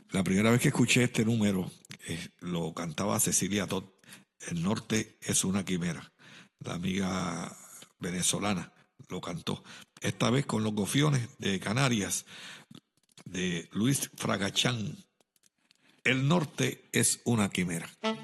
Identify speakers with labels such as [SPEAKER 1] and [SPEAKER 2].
[SPEAKER 1] La primera vez que escuché este número lo cantaba Cecilia Todd. El norte es una quimera. La amiga venezolana lo cantó. Esta vez con los Gofiones de Canarias de Luis Fragachán. El norte es una quimera.